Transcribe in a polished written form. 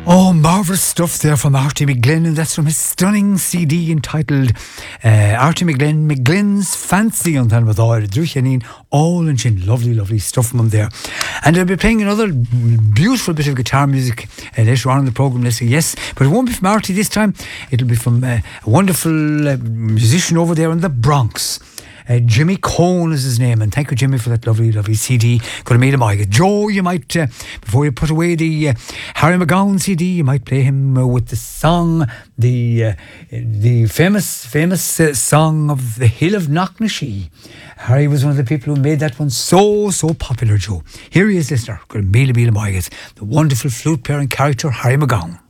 Oh, marvellous stuff there from Artie McGlynn, and that's from his stunning CD entitled Artie McGlynn's Fancy on Tan with Oil Druchanin, all and chin. Lovely stuff from him there. And I'll be playing another beautiful bit of guitar music later on in the programme, let's say, yes, but it won't be from Artie this time. It'll be from a wonderful musician over there in the Bronx. Jimmy Cone is his name, and thank you, Jimmy, for that lovely CD. Could have made him like Joe, you might, before you put away the Harry McGowan CD, you might play him with the song, the famous song of The Hill of Knocknashee. Harry was one of the people who made that one so popular, Joe. Here he is, listener. Could have made him like it. The wonderful flute player and character, Harry McGowan.